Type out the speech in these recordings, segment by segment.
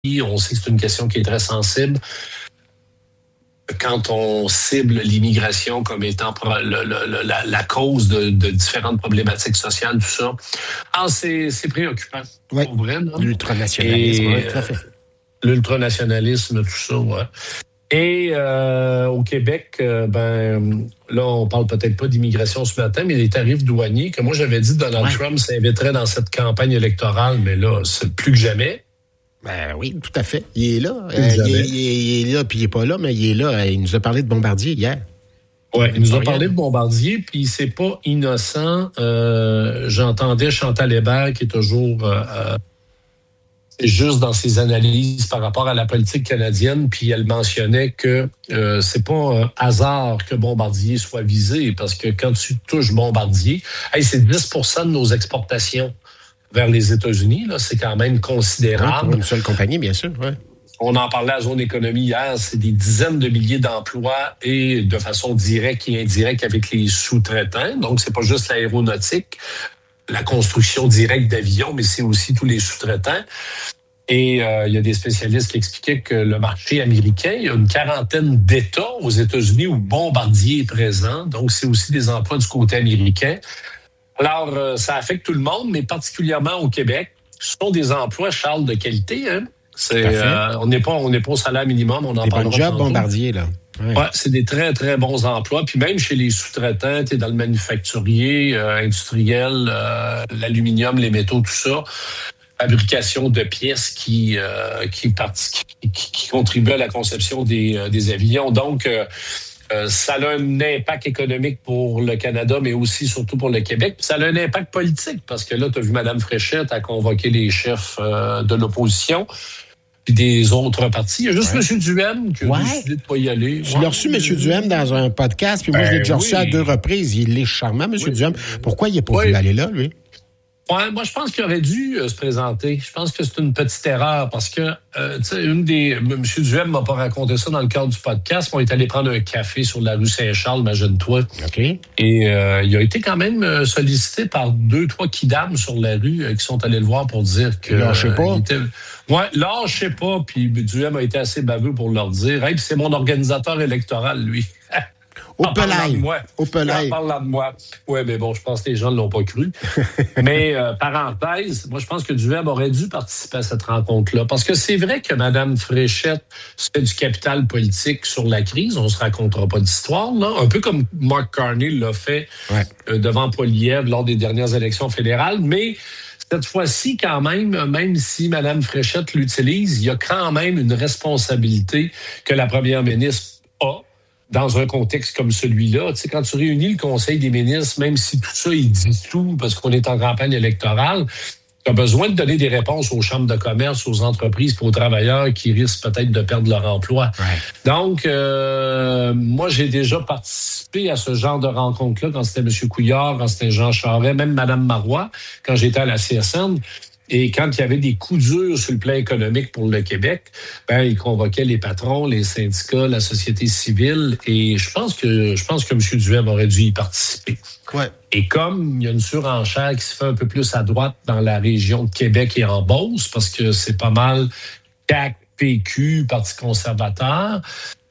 On sait que c'est une question qui est très sensible. Quand on cible l'immigration comme étant la cause de différentes problématiques sociales, tout ça, c'est préoccupant. Oui, pour vrai, là. L'ultranationalisme, oui, tout à fait. L'ultranationalisme, tout ça, ouais. Et au Québec, là, on parle peut-être pas d'immigration ce matin, mais les tarifs douaniers, que moi j'avais dit Donald Trump s'inviterait dans cette campagne électorale, mais là, c'est plus que jamais. Ben oui, tout à fait. Il est là. Il est là, puis il est pas là, mais il est là. Il nous a parlé de Bombardier hier. Oui, il nous a parlé de Bombardier, puis c'est pas innocent. J'entendais Chantal Hébert, qui est toujours juste dans ses analyses par rapport à la politique canadienne, puis elle mentionnait que c'est pas un hasard que Bombardier soit visé, parce que quand tu touches Bombardier, c'est 10% de nos exportations vers les États-Unis, là, c'est quand même considérable. Ouais, pour une seule compagnie, bien sûr, ouais. On en parlait à Zone Économie hier, c'est des dizaines de milliers d'emplois et de façon directe et indirecte avec les sous-traitants. Donc, c'est pas juste l'aéronautique, la construction directe d'avions, mais c'est aussi tous les sous-traitants. Et il y a des spécialistes qui expliquaient que le marché américain, il y a une quarantaine d'États aux États-Unis où Bombardier est présent. Donc, c'est aussi des emplois du côté américain. Alors, ça affecte tout le monde, mais particulièrement au Québec. Ce sont des emplois, Charles, de qualité. Hein? On n'est pas au salaire minimum. On en parlera. Des bons jobs Bombardier, là. Ouais, c'est des très, très bons emplois. Puis même chez les sous-traitants, tu es dans le manufacturier, industriel, l'aluminium, les métaux, tout ça. Fabrication de pièces qui contribuent à la conception des avions. Donc, ça a un impact économique pour le Canada, mais aussi, surtout pour le Québec. Puis ça a un impact politique, parce que là, tu as vu Mme Fréchette a convoqué les chefs de l'opposition puis des autres partis. Il y a juste M. Duhaime qui a décidé de ne pas y aller. Tu l'as reçu, M. Duhaime, dans un podcast, puis moi, je l'ai déjà reçu à 2 reprises. Il est charmant, M. Duhaime. Pourquoi il n'est pas voulu aller là, lui? Ouais, moi, je pense qu'il aurait dû se présenter. Je pense que c'est une petite erreur parce que, tu sais, M. Duhaime m'a pas raconté ça dans le cadre du podcast. On est allé prendre un café sur la rue Saint-Charles, imagine-toi. OK. Et il a été quand même sollicité par 2-3 kidams sur la rue qui sont allés le voir pour dire que... Lâchez pas. Lâchez pas. Puis Duhaime a été assez baveux pour leur dire. Hey, puis c'est mon organisateur électoral, lui. Au Pelay. Parlant de moi. Oui, mais bon, je pense que les gens ne l'ont pas cru. Mais, parenthèse, moi, je pense que Duhaime aurait dû participer à cette rencontre-là. Parce que c'est vrai que Mme Fréchette fait du capital politique sur la crise. On ne se racontera pas d'histoire, là. Un peu comme Mark Carney l'a fait devant Poilievre lors des dernières élections fédérales. Mais cette fois-ci, quand même si Mme Fréchette l'utilise, il y a quand même une responsabilité que la première ministre a dans un contexte comme celui-là. Tu sais, quand tu réunis le Conseil des ministres, même si tout ça est dissous parce qu'on est en campagne électorale, tu as besoin de donner des réponses aux chambres de commerce, aux entreprises, aux travailleurs qui risquent peut-être de perdre leur emploi. Ouais. Donc, moi, j'ai déjà participé à ce genre de rencontre-là quand c'était M. Couillard, quand c'était Jean Charest, même Mme Marois, quand j'étais à la CSN. Et quand il y avait des coups durs sur le plan économique pour le Québec, il convoquait les patrons, les syndicats, la société civile. Et je pense que M. Duhaime aurait dû y participer. Ouais. Et comme il y a une surenchère qui se fait un peu plus à droite dans la région de Québec et en Beauce, parce que c'est pas mal CAQ, PQ, Parti conservateur,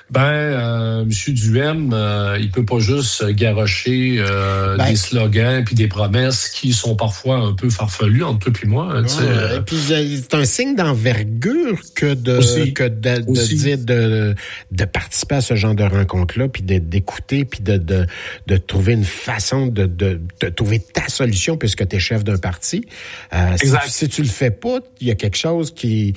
M. Duhaime, il peut pas juste garrocher des slogans puis des promesses qui sont parfois un peu farfelues entre toi et moi. Et puis c'est un signe d'envergure que de participer à ce genre de rencontre-là, puis d'écouter, puis de trouver une façon de trouver ta solution puisque tu es chef d'un parti. Si tu le fais pas, il y a quelque chose qui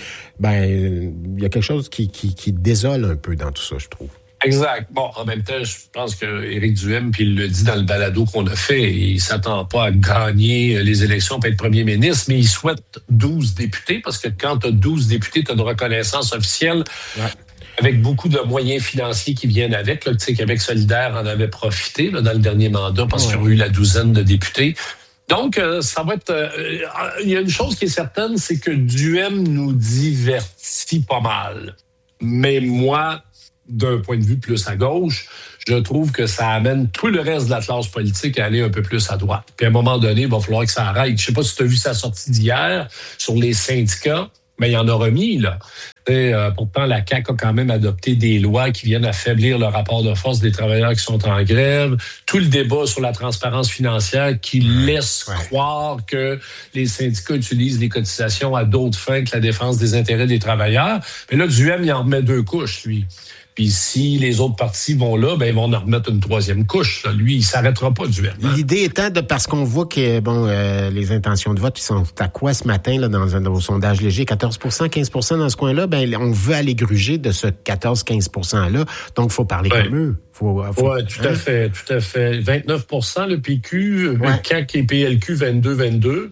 désole un peu dans tout ça, je trouve. Exact. Bon, en même temps, je pense que Éric Duhaime, puis il le dit dans le balado qu'on a fait, il s'attend pas à gagner les élections pour être premier ministre, mais il souhaite 12 députés, parce que quand tu as 12 députés, tu as une reconnaissance officielle. Ouais. Avec beaucoup de moyens financiers qui viennent avec. Là, tu sais, Québec solidaire en avait profité là, dans le dernier mandat parce qu'il y a eu la douzaine de députés. Donc, ça va être... il y a une chose qui est certaine, c'est que Duhaime nous divertit pas mal. Mais moi, d'un point de vue plus à gauche, je trouve que ça amène tout le reste de la classe politique à aller un peu plus à droite. Puis à un moment donné, il va falloir que ça arrête. Je sais pas si tu as vu sa sortie d'hier sur les syndicats, Mais il y en a remis, là. Pourtant, la CAQ a quand même adopté des lois qui viennent affaiblir le rapport de force des travailleurs qui sont en grève. Tout le débat sur la transparence financière qui laisse croire que les syndicats utilisent les cotisations à d'autres fins que la défense des intérêts des travailleurs. Mais là, Duhem, il en remet 2 couches, lui. Puis si les autres partis vont là, ben ils vont en remettre une 3e couche. Là. Lui, il s'arrêtera pas, Duhem. Hein? L'idée étant, parce qu'on voit que les intentions de vote, ils sont à quoi ce matin là dans un sondage léger? 14 15 dans ce coin-là, ben on veut aller gruger de ce 14-15%-là. Donc, il faut parler comme eux. Oui, tout à fait. 29 le PQ, le CAQ et PLQ, 22.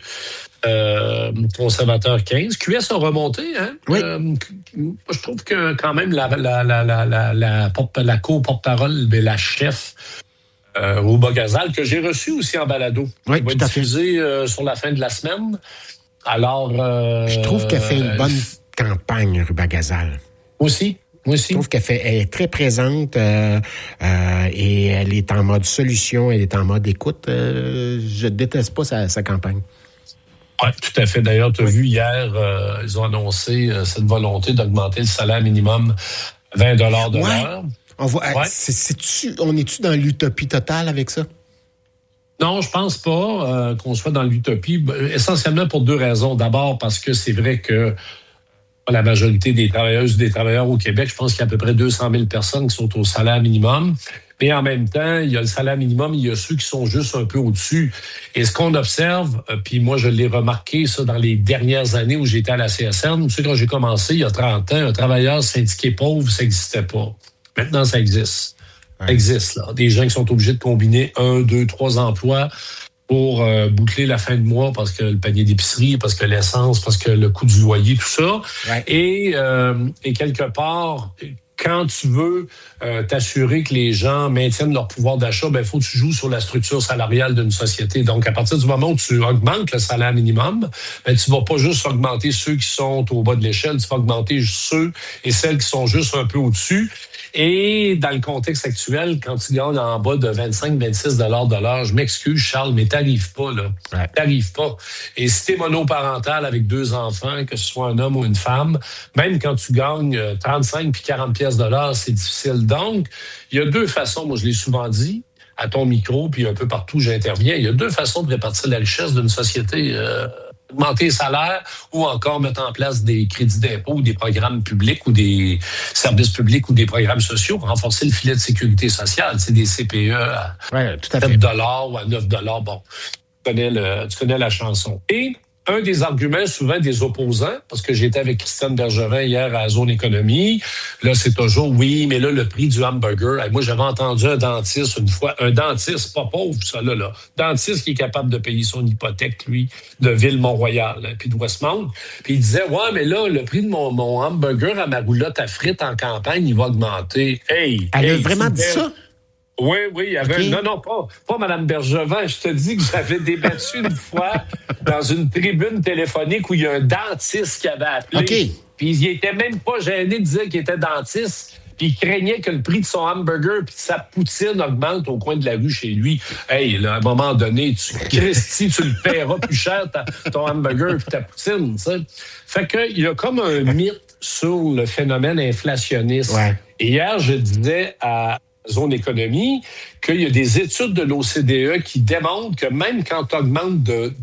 Conservateur 15. QS a remonté, hein? Oui. Je trouve que quand même la co-porte-parole de la chef Rouba Gazal, que j'ai reçu aussi en balado. Oui, va tout à fait. diffuser sur la fin de la semaine. Alors, je trouve qu'elle fait une bonne campagne, Rouba Gazal. Aussi. Je trouve qu'elle est très présente et elle est en mode solution, elle est en mode écoute. Je déteste pas sa campagne. Oui, tout à fait. D'ailleurs, tu as vu hier, ils ont annoncé cette volonté d'augmenter le salaire minimum à 20 $ de l'heure. On est-tu dans l'utopie totale avec ça? Non, je pense pas qu'on soit dans l'utopie. Essentiellement pour 2 raisons. D'abord, parce que c'est vrai que la majorité des travailleuses et des travailleurs au Québec, je pense qu'il y a à peu près 200 000 personnes qui sont au salaire minimum. Mais en même temps, il y a le salaire minimum, il y a ceux qui sont juste un peu au-dessus. Et ce qu'on observe, puis moi, je l'ai remarqué, ça, dans les dernières années où j'étais à la CSN, tu sais, quand j'ai commencé, il y a 30 ans, un travailleur syndiqué pauvre, ça n'existait pas. Maintenant, ça existe. Ouais. Ça existe, là. Des gens qui sont obligés de combiner 1, 2, 3 emplois pour boucler la fin de mois parce que le panier d'épicerie, parce que l'essence, parce que le coût du loyer, tout ça. Ouais. Et quelque part, quand tu veux t'assurer que les gens maintiennent leur pouvoir d'achat, ben faut que tu joues sur la structure salariale d'une société. Donc, à partir du moment où tu augmentes le salaire minimum, ben tu vas pas juste augmenter ceux qui sont au bas de l'échelle, tu vas augmenter ceux et celles qui sont juste un peu au-dessus. Et dans le contexte actuel, quand tu gagnes en bas de 25-26 $ de l'heure, je m'excuse, Charles, mais t'arrives pas, là. Ouais. T'arrives pas. Et si t'es monoparental avec 2 enfants, que ce soit un homme ou une femme, même quand tu gagnes 35 puis 40 pièces de l'heure, c'est difficile. Donc, il y a 2 façons, moi je l'ai souvent dit, à ton micro, puis un peu partout où j'interviens, il y a 2 façons de répartir la richesse d'une société. Augmenter les salaires ou encore mettre en place des crédits d'impôt ou des programmes publics ou des services publics ou des programmes sociaux, renforcer le filet de sécurité sociale, c'est des CPE à 7 $ ou à 9 $. Bon, tu connais la chanson. Et un des arguments souvent des opposants, parce que j'étais avec Christiane Bergevin hier à Zone Économie, là c'est toujours oui, mais là le prix du hamburger, moi j'avais entendu un dentiste une fois, un dentiste pas pauvre ça là, dentiste qui est capable de payer son hypothèque lui de Ville-Mont-Royal puis de Westmount, puis il disait ouais mais là le prix de mon hamburger à ma roulotte à frites en campagne il va augmenter. Elle a vraiment dit ça? Oui, il y avait... Okay. Non, pas Mme Bergevin. Je te dis que j'avais débattu une fois dans une tribune téléphonique où il y a un dentiste qui avait appelé. Okay. Puis il était même pas gêné de dire qu'il était dentiste. Puis il craignait que le prix de son hamburger puis de sa poutine augmente au coin de la rue chez lui. Là, à un moment donné, Christy, tu le paieras plus cher, ton hamburger puis ta poutine, tu sais. Fait qu'il y a comme un mythe sur le phénomène inflationniste. Ouais. Et hier, je disais à Zone Économie, qu'il y a des études de l'OCDE qui démontrent que même quand tu augmentes de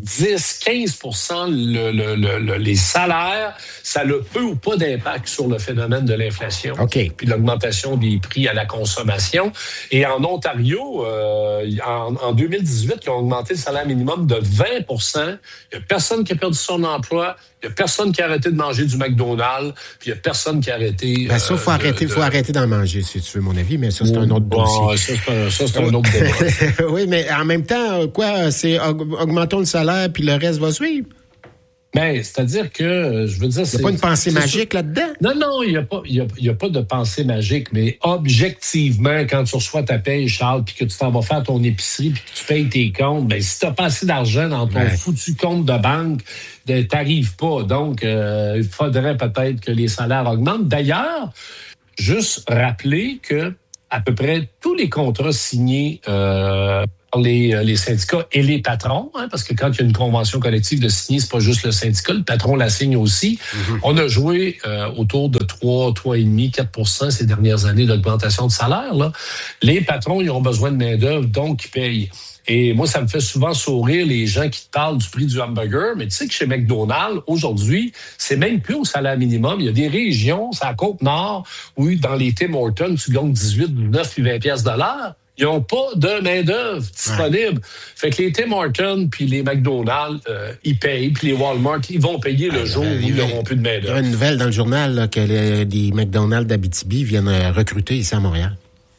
10-15% les salaires, ça n'a peu ou pas d'impact sur le phénomène de l'inflation. Okay. Puis l'augmentation des prix à la consommation. Et en Ontario, en 2018, ils ont augmenté le salaire minimum de 20%. Il n'y a personne qui a perdu son emploi. Il n'y a personne qui a arrêté de manger du McDonald's. Puis il n'y a personne qui a arrêté... ça, faut arrêter d'en manger, si tu veux, mon avis. Mais ça, c'est un autre dossier. Ça, c'est un autre débat. Oui, mais en même temps, c'est augmentons le salaire, puis le reste va suivre. Ben, c'est-à-dire que, je veux dire... Il n'y a pas une pensée magique là-dedans? Non, il n'y a pas de pensée magique, mais objectivement, quand tu reçois ta paye, Charles, puis que tu t'en vas faire ton épicerie, puis que tu payes tes comptes, ben si tu n'as pas assez d'argent dans ton foutu compte de banque, t'arrives pas. Donc, il faudrait peut-être que les salaires augmentent. D'ailleurs, juste rappeler que à peu près tous les contrats signés par les syndicats et les patrons, parce que quand il y a une convention collective de signer, c'est pas juste le syndicat, le patron la signe aussi. Mm-hmm. On a joué autour de 3,5, 4% ces dernières années d'augmentation de salaire. Là. Les patrons, ils ont besoin de main-d'œuvre, donc ils payent. Et moi, ça me fait souvent sourire les gens qui te parlent du prix du hamburger, mais tu sais que chez McDonald's, aujourd'hui, c'est même plus au salaire minimum. Il y a des régions, c'est à Côte-Nord, où dans les Tim Hortons, tu gagnes 18, 19 puis 20 pièces de l'heure. Ils n'ont pas de main-d'œuvre disponible. Fait que les Tim Hortons puis les McDonald's, ils payent, puis les Walmart, ils vont payer le jour où ils n'auront plus de main-d'œuvre. Il y a une nouvelle dans le journal là, que les McDonald's d'Abitibi viennent recruter ici à Montréal.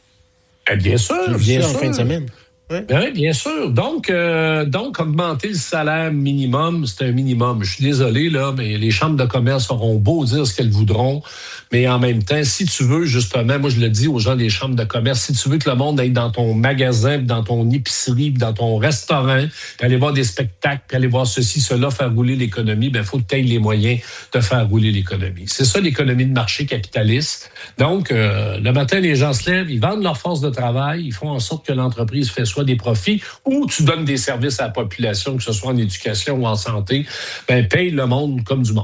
Bien sûr. Ils viennent en fin de semaine. Oui, bien sûr. Donc, augmenter le salaire minimum, c'est un minimum. Je suis désolé, là, mais les chambres de commerce auront beau dire ce qu'elles voudront. Mais en même temps, si tu veux, justement, moi, je le dis aux gens des chambres de commerce, si tu veux que le monde aille dans ton magasin, dans ton épicerie, dans ton restaurant, puis aller voir des spectacles, puis aller voir ceci, cela, faire rouler l'économie, ben, faut que tu aies les moyens de faire rouler l'économie. C'est ça, l'économie de marché capitaliste. Donc, le matin, les gens se lèvent, ils vendent leur force de travail, ils font en sorte que l'entreprise fait soit des profits ou tu donnes des services à la population, que ce soit en éducation ou en santé, ben, paye le monde comme du monde.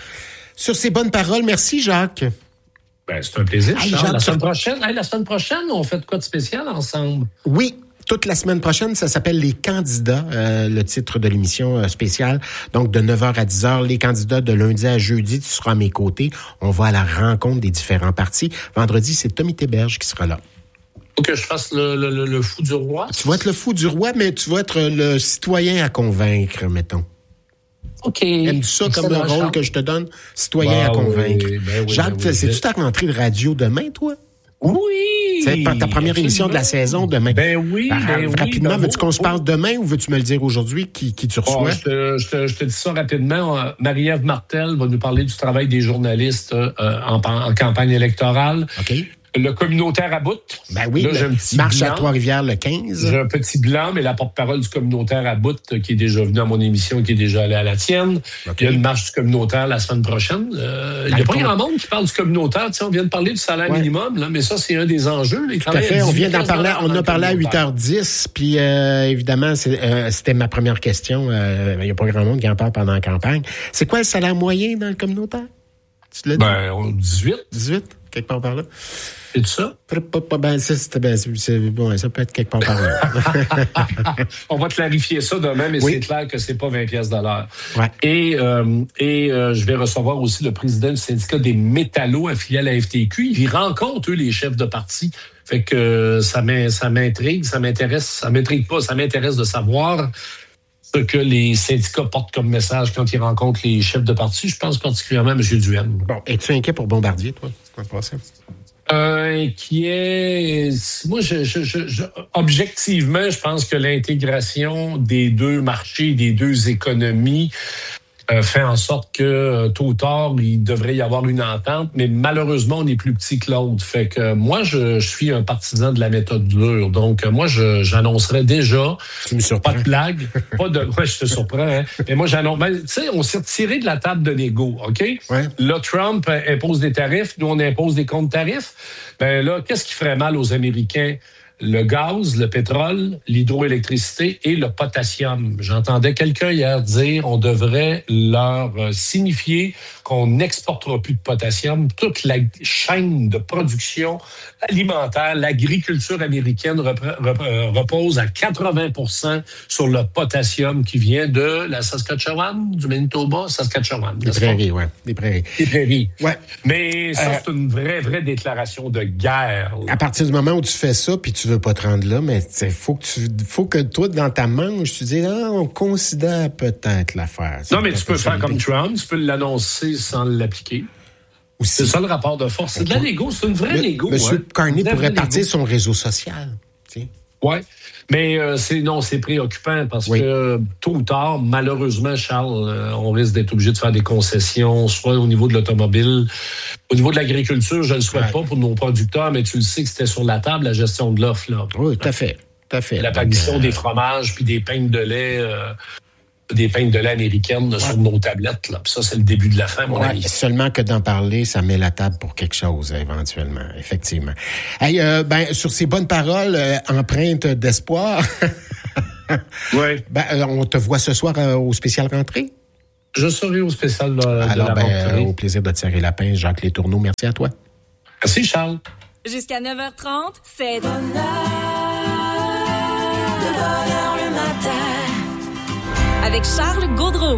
Sur ces bonnes paroles, merci Jacques. Ben, c'est un plaisir. Jacques, la semaine prochaine, on fait de quoi de spécial ensemble? Oui. Toute la semaine prochaine, ça s'appelle Les candidats, le titre de l'émission spéciale. Donc, de 9h à 10h, les candidats de lundi à jeudi, tu seras à mes côtés. On va à la rencontre des différents partis. Vendredi, c'est Tommy Théberge qui sera là. Faut que je fasse le fou du roi? Tu vas être le fou du roi, mais tu vas être le citoyen à convaincre, mettons. OK. Aimes-tu ça comme le rôle que je te donne? Citoyen à convaincre. Oui, Jacques, c'est-tu ta rentrée de radio demain, toi? Oui! C'est ta première émission de la saison demain. Ben oui, rapidement, veux-tu qu'on se parle demain ou veux-tu me le dire aujourd'hui qui tu reçois? Je te dis ça rapidement. Marie-Ève Martel va nous parler du travail des journalistes en campagne électorale. OK. Le communautaire à bout. Ben oui, là, marche à Trois-Rivières le 15. J'ai un petit blanc, mais la porte-parole du communautaire à bout qui est déjà venue à mon émission, qui est déjà allée à la tienne. Okay. Il y a une marche du communautaire la semaine prochaine. Il n'y a pas grand monde qui parle du communautaire. Tu sais, on vient de parler du salaire minimum, là, mais ça, c'est un des enjeux. Tout à fait. On vient d'en parler. On a parlé à 8h10. Puis, évidemment, c'était ma première question. Il n'y a pas grand monde qui en parle pendant la campagne. C'est quoi le salaire moyen dans le communautaire? Tu l'as dit? 18. 18, quelque part par là. C'est ça? Ben, ça peut être quelque part par là. On va clarifier ça demain, mais c'est clair que c'est pas 20 pièces de l'heure. Ouais. Et je vais recevoir aussi le président du syndicat des métallos affilié à la FTQ. Ils rencontrent, eux, les chefs de parti. Fait que ça m'intrigue, ça m'intéresse de savoir ce que les syndicats portent comme message quand ils rencontrent les chefs de parti. Je pense particulièrement à M. Duhaime. Bon, es-tu inquiet pour Bombardier, toi? C'est quoi le passé? Moi, objectivement, je pense que l'intégration des deux marchés, des deux économies, fait en sorte que tôt ou tard, il devrait y avoir une entente, mais malheureusement, on est plus petit que l'autre. Fait que moi, je suis un partisan de la méthode dure. Donc, moi, j'annoncerais déjà, pas de blague, je te surprends, hein, mais moi, j'annonce, tu sais, on s'est retiré de la table de négo, OK? Ouais. Là, Trump impose des tarifs, nous, on impose des contre-tarifs. Ben là, qu'est-ce qui ferait mal aux Américains? Le gaz, le pétrole, l'hydroélectricité et le potassium. J'entendais quelqu'un hier dire on devrait leur signifier qu'on n'exportera plus de potassium. Toute la chaîne de production alimentaire, l'agriculture américaine repose à 80% sur le potassium qui vient de la Saskatchewan, du Manitoba, Saskatchewan. Des prairies, oui. Des prairies. Ouais. Mais ça, c'est une vraie déclaration de guerre. À partir du moment où tu fais ça, puis tu veux pas te rendre là, mais faut que toi, dans ta manche, tu dis, on considère peut-être l'affaire. Non, mais tu peux faire comme Trump, tu peux l'annoncer sans l'appliquer. C'est ça le rapport de force. C'est de la négo, c'est une vraie négo. M. Carney pourrait partir son réseau social. Oui, mais c'est préoccupant parce que tôt ou tard, malheureusement, Charles, on risque d'être obligé de faire des concessions, soit au niveau de l'automobile, au niveau de l'agriculture, je ne le souhaite pas pour nos producteurs, mais tu le sais que c'était sur la table, la gestion de l'offre. Là. Oui, tout à fait. L'apparition des fromages puis des peignes de lait des pintes de lait américaines sur nos tablettes. Là. Puis ça, c'est le début de la fin, mon ami. Seulement que d'en parler, ça met la table pour quelque chose, éventuellement, effectivement. Hey, sur ces bonnes paroles empreintes d'espoir, on te voit ce soir au spécial rentrée? Je serai au spécial de la rentrée. Au plaisir de te serrer la pince, Jacques Letourneau. Merci à toi. Merci, Charles. Jusqu'à 9h30, c'est bonheur le matin. Avec Charles Gaudreau.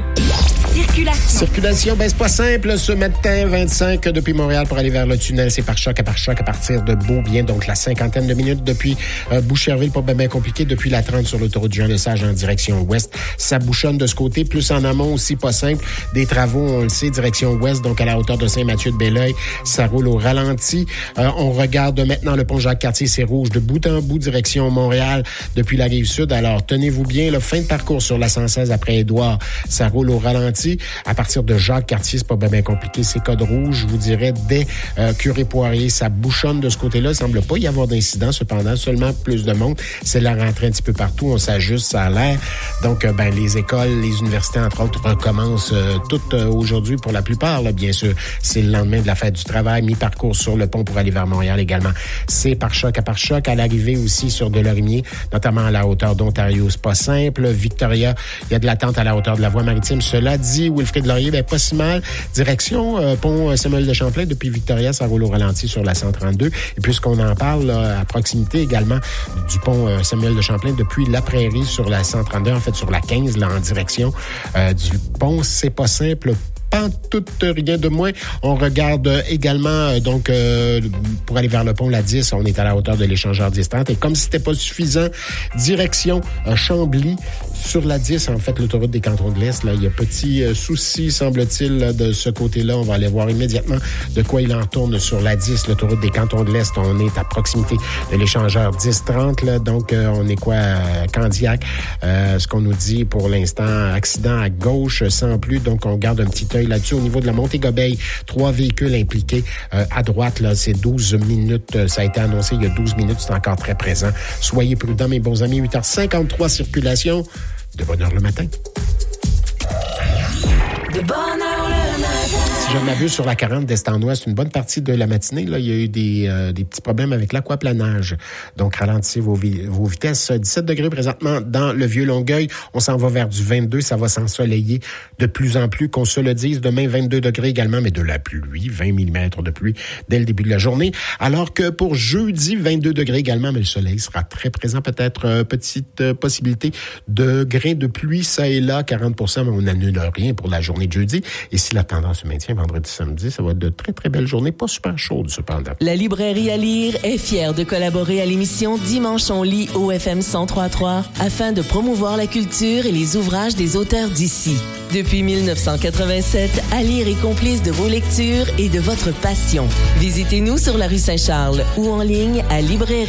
Circulation, c'est pas simple ce matin, 25 depuis Montréal pour aller vers le tunnel. C'est par choc à partir de Beaubien, donc la 50aine de minutes depuis Boucherville, pas bien compliqué. Depuis la 30 sur l'autoroute Jean-Lesage en direction ouest, ça bouchonne de ce côté. Plus en amont aussi, pas simple. Des travaux, on le sait, direction ouest, donc à la hauteur de Saint-Mathieu-de-Belleuil, ça roule au ralenti. On regarde maintenant le pont Jacques-Cartier, c'est rouge de bout en bout, direction Montréal depuis la Rive-Sud. Alors, tenez-vous bien, fin de parcours sur la 116 après Édouard, ça roule au ralenti. À partir de Jacques-Cartier, c'est pas bien compliqué. C'est code rouge, je vous dirais, dès Curé-Poirier. Ça bouchonne de ce côté-là. Il semble pas y avoir d'incident, cependant. Seulement plus de monde. C'est la rentrée un petit peu partout. On s'ajuste, ça a l'air. Donc, les écoles, les universités, entre autres, recommencent toutes aujourd'hui pour la plupart, là, bien sûr. C'est le lendemain de la fête du travail. Mi-parcours sur le pont pour aller vers Montréal également. C'est par choc. À l'arrivée aussi sur Delorimier, notamment à la hauteur d'Ontario. C'est pas simple. Victoria, il y a de l'attente à la hauteur de la voie maritime. Cela dit, Wilfrid Laurier, pas si mal. Direction pont Samuel de Champlain, depuis Victoria, ça roule au ralenti sur la 132. Et puisqu'on en parle, à proximité également du pont Samuel de Champlain, depuis la Prairie sur la 132, en fait sur la 15, là, en direction du pont, c'est pas simple. Pas tout, rien de moins. On regarde également, pour aller vers le pont, la 10, on est à la hauteur de l'échangeur 10-30. Et comme c'était pas suffisant, direction Chambly, sur la 10, en fait, l'autoroute des Cantons de l'Est, là, il y a petit souci, semble-t-il, là, de ce côté-là. On va aller voir immédiatement de quoi il en tourne sur la 10, l'autoroute des Cantons de l'Est. On est à proximité de l'échangeur 10-30, là, donc on est Candiac. Ce qu'on nous dit pour l'instant, accident à gauche, sans plus, donc on garde un petit œil là-dessus. Au niveau de la Montée-Gobey, 3 véhicules impliqués. À droite, là, c'est 12 minutes. Ça a été annoncé il y a 12 minutes. C'est encore très présent. Soyez prudents, mes bons amis. 8h53, circulation. De bonne heure le matin. De bonne heure le matin. Si je ne m'abuse, sur la 40 d'Est-en-Ouest, une bonne partie de la matinée, là, il y a eu des petits problèmes avec l'aquaplanage. Donc, ralentissez vos vitesses. 17 degrés présentement dans le Vieux-Longueuil. On s'en va vers du 22. Ça va s'ensoleiller de plus en plus. Qu'on se le dise, demain, 22 degrés également, mais de la pluie, 20 mm de pluie dès le début de la journée. Alors que pour jeudi, 22 degrés également, mais le soleil sera très présent. Peut-être petite possibilité de grains de pluie, ça et là, 40%, mais on n'annule rien pour la journée de jeudi. Et si la tendance se maintient vendredi, samedi, ça va être de très, très belles journées, pas super chaudes cependant. La librairie à lire est fière de collaborer à l'émission Dimanche on lit au FM 103.3 afin de promouvoir la culture et les ouvrages des auteurs d'ici. Depuis 1987, à lire est complice de vos lectures et de votre passion. Visitez-nous sur la rue Saint-Charles ou en ligne à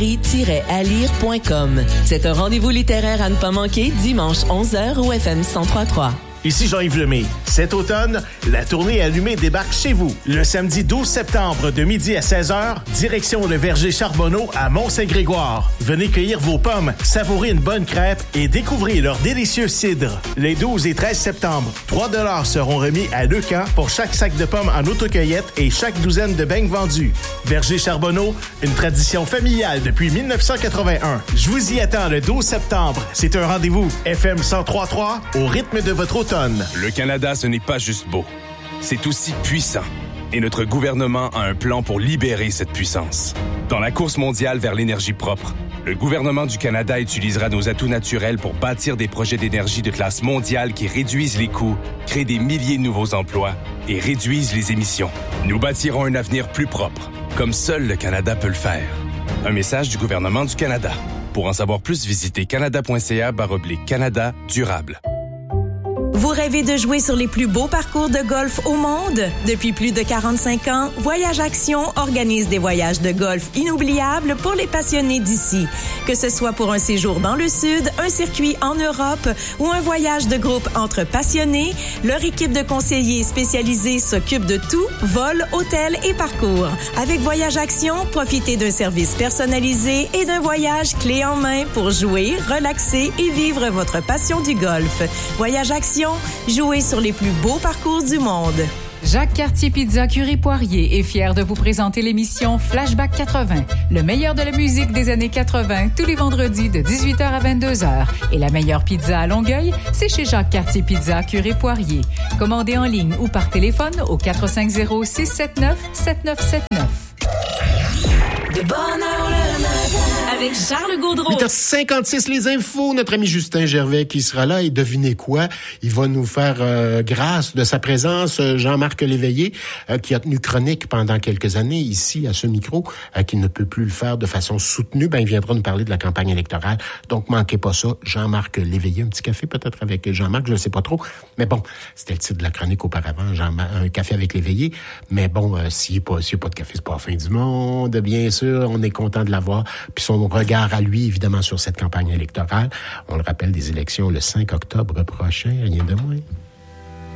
librairie-alire.com. C'est un rendez-vous littéraire à ne pas manquer dimanche 11h au FM 103.3. Ici Jean-Yves Lemay. Cet automne, la tournée Allumée débarque chez vous. Le samedi 12 septembre de midi à 16h, direction le verger Charbonneau à Mont-Saint-Grégoire. Venez cueillir vos pommes, savourer une bonne crêpe et découvrir leur délicieux cidre. Les 12 et 13 septembre, 3 $ seront remis à 2 camps pour chaque sac de pommes en autocueillette et chaque douzaine de beignes vendus. Verger Charbonneau, une tradition familiale depuis 1981. Je vous y attends le 12 septembre. C'est un rendez-vous FM 103.3 au rythme de votre automne. Le Canada, ce n'est pas juste beau. C'est aussi puissant. Et notre gouvernement a un plan pour libérer cette puissance. Dans la course mondiale vers l'énergie propre, le gouvernement du Canada utilisera nos atouts naturels pour bâtir des projets d'énergie de classe mondiale qui réduisent les coûts, créent des milliers de nouveaux emplois et réduisent les émissions. Nous bâtirons un avenir plus propre, comme seul le Canada peut le faire. Un message du gouvernement du Canada. Pour en savoir plus, visitez canada.ca/Canada durable. Vous rêvez de jouer sur les plus beaux parcours de golf au monde? Depuis plus de 45 ans, Voyage Action organise des voyages de golf inoubliables pour les passionnés d'ici. Que ce soit pour un séjour dans le Sud, un circuit en Europe ou un voyage de groupe entre passionnés, leur équipe de conseillers spécialisés s'occupe de tout, vol, hôtel et parcours. Avec Voyage Action, profitez d'un service personnalisé et d'un voyage clé en main pour jouer, relaxer et vivre votre passion du golf. Voyage Action, jouez sur les plus beaux parcours du monde. Jacques Cartier Pizza Curie-Poirier est fier de vous présenter l'émission Flashback 80, le meilleur de la musique des années 80, tous les vendredis de 18h à 22h. Et la meilleure pizza à Longueuil, c'est chez Jacques Cartier Pizza Curie-Poirier. Commandez en ligne ou par téléphone au 450-679-7979. De bonne heure le matin avec Charles Gaudreau. 8h56, les infos. Notre ami Justin Gervais qui sera là et devinez quoi? Il va nous faire grâce de sa présence. Jean-Marc Léveillé, qui a tenu chronique pendant quelques années ici à ce micro, qui ne peut plus le faire de façon soutenue. Il viendra nous parler de la campagne électorale. Donc, manquez pas ça. Jean-Marc Léveillé, un petit café peut-être avec Jean-Marc, je ne sais pas trop. Mais bon, c'était le titre de la chronique auparavant, un café avec Léveillé. Mais bon, s'il n'y a pas de café, c'est pas la fin du monde. Bien sûr, on est content de l'avoir. Puis son regard à lui, évidemment, sur cette campagne électorale. On le rappelle, des élections le 5 octobre prochain, rien de moins.